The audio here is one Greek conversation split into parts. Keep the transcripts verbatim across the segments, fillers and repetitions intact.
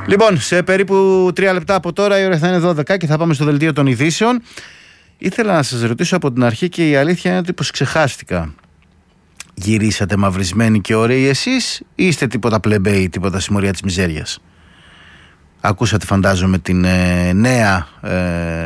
Λοιπόν, σε περίπου τρία λεπτά από τώρα η ώρα θα είναι δώδεκα και θα πάμε στο δελτίο των ειδήσεων. Ήθελα να σας ρωτήσω από την αρχή και η αλήθεια είναι ότι πως ξεχάστηκα. Γυρίσατε μαυρισμένοι και ωραίοι εσείς ή είστε τίποτα πλεμπέοι, τίποτα συμμορία της μιζέριας? Ακούσατε φαντάζομαι την ε, νέα ε,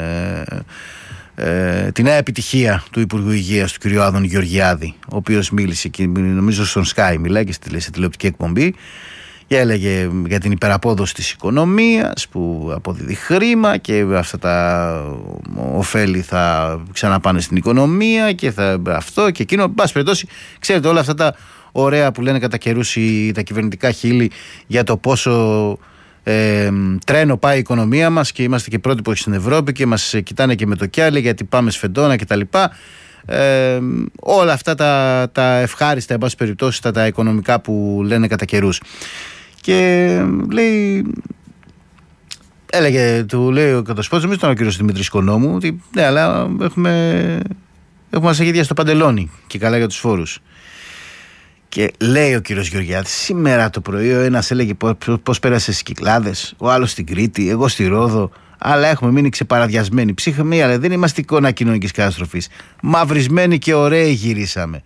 ε, τη νέα επιτυχία του Υπουργού Υγείας του κ. Άδων Γεωργιάδη, ο οποίος μίλησε και νομίζω στον Sky μιλάει και στη τηλεοπτική εκπομπή και έλεγε για την υπεραπόδοση της οικονομίας που αποδίδει χρήμα και αυτά τα ωφέλη θα ξαναπάνε στην οικονομία και θα αυτό και εκείνο. Εν πάση περιπτώσει, ξέρετε όλα αυτά τα ωραία που λένε κατά καιρούς τα κυβερνητικά χείλη για το πόσο ε, τρένο πάει η οικονομία μας και είμαστε και πρότυπο στην Ευρώπη και μας κοιτάνε και με το κιάλι γιατί πάμε σφεντόνα κτλ. Ε, όλα αυτά τα, τα ευχάριστα εν πάση περιπτώσει τα, τα οικονομικά που λένε κατά καιρούς. Και λέει, έλεγε, του λέει ο κατασπότης, νομίζω ήταν ο κύριος Δημήτρης Οικονόμου, ότι ναι, αλλά έχουμε, έχουμε ασαγίδια στο παντελόνι και καλά για τους φόρους. Και λέει ο κύριος Γεωργιάδης, σήμερα το πρωί ο ένας έλεγε πώς πέρασε στις Κυκλάδες, ο άλλος στην Κρήτη, εγώ στη Ρόδο, αλλά έχουμε μείνει ξεπαραδιασμένοι. Ψύχαμε, αλλά δεν είμαστε εικόνα κοινωνικής καταστροφής. Μαυρισμένοι και ωραίοι γυρίσαμε.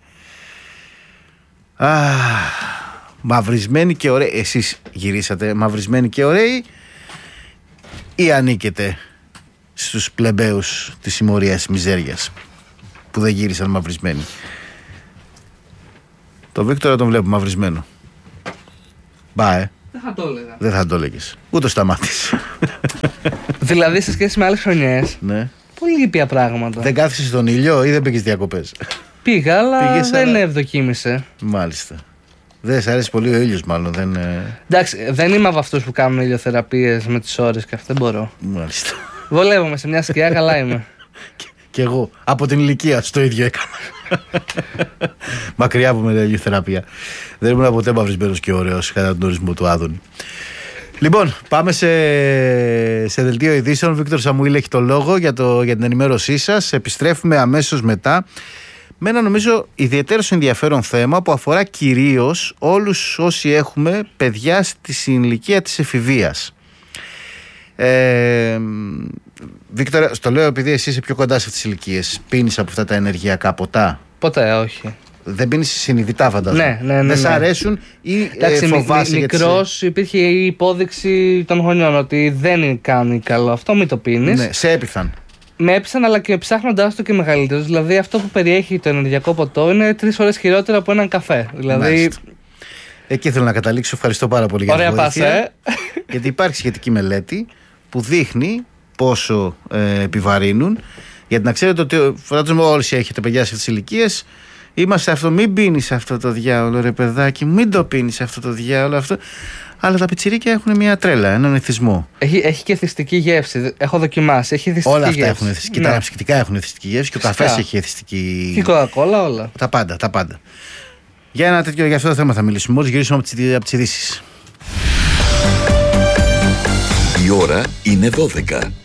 Αχ. Μαυρισμένοι και ωραίοι. Εσείς γυρίσατε μαυρισμένοι και ωραίοι ή ανήκετε στους πλεμπαίους της συμμορίας μιζέριας που δεν γύρισαν μαυρισμένοι? Το Βίκτορα τον βλέπω μαυρισμένο. Μπα, ε. Δεν θα το έλεγα. Δεν θα το έλεγες. Ούτε σταμάτης. Δηλαδή σε σχέση με άλλες χρονιές, ναι. πολύ ήπια πράγματα. Δεν κάθισες στον ήλιο ή δεν πήγες διακοπές? Πήγα, αλλά Πήγες, δεν αλλά... ευδοκίμησε. Μάλιστα. Δεν σ' αρέσει πολύ ο ήλιος, μάλλον. Δεν... Εντάξει, δεν είμαι από αυτούς που κάνουν ηλιοθεραπείες με τις ώρες και αυτό δεν μπορώ. Μάλιστα. Βολεύομαι σε μια σκιά, καλά είμαι. Κι εγώ από την ηλικία στο ίδιο έκανα. Μακριά από με την ηλιοθεραπεία. Δεν ήμουν ποτέ μαυρισμένος και ωραίος κατά τον ορισμό του Άδωνη. Λοιπόν, πάμε σε, σε δελτίο ειδήσεων. Βίκτορ Σαμουήλ έχει το λόγο για, το, για την ενημέρωσή σας. Επιστρέφουμε αμέσως μετά με ένα νομίζω ιδιαίτερο ενδιαφέρον θέμα που αφορά κυρίως όλους όσοι έχουμε παιδιά στη ηλικία της εφηβείας. Ε, Βίκτορα, στο λέω επειδή εσύ είσαι πιο κοντά σε αυτές τις ηλικίες. Πίνεις από αυτά τα ενεργειακά ποτά? Ποτέ, όχι. Δεν πίνεις συνειδητά, φαντάζομαι? Ναι, ναι, ναι, δεν ναι. σ' αρέσουν ή εντάξει, ε, φοβάσαι? μι, μικρός τις... υπήρχε η υπόδειξη των γονιών ότι δεν κάνει καλό αυτό, μην το πίνεις. Ναι, σε έπειθαν. Με έπεισαν, αλλά και ψάχνοντάς το και μεγαλύτερος. Δηλαδή, αυτό που περιέχει το ενεργειακό ποτό είναι τρεις φορές χειρότερο από έναν καφέ. Δηλαδή. Μάλιστα. Εκεί θέλω να καταλήξω. Ευχαριστώ πάρα πολύ για την βοήθεια. Ωραία, πάσα, ε. Γιατί υπάρχει σχετική μελέτη που δείχνει πόσο ε, επιβαρύνουν. Γιατί να ξέρετε ότι φαντάζομαι όλοι έχετε παιδιά σε αυτές τις ηλικίες. Είμαστε αυτό, μην πίνεις αυτό το διάολο, ρε παιδάκι, μην το πίνεις αυτό το διάολο. Αυτό. Αλλά τα πιτσιρίκια έχουν μια τρέλα, έναν εθισμό. Έχει, έχει και θυστική γεύση. Έχω δοκιμάσει. Έχει θυστική όλα αυτά γεύση. Έχουν θυστική. Ναι. Τα αναψυκτικά έχουν θυστική γεύση και ο καφές έχει θυστική. Και η κοκακόλα, όλα. Τα πάντα, τα πάντα. Για ένα τέτοιο, για αυτό το θέμα θα μιλήσουμε. Μόλις γυρίσουμε από τις ειδήσεις. Η ώρα είναι δώδεκα.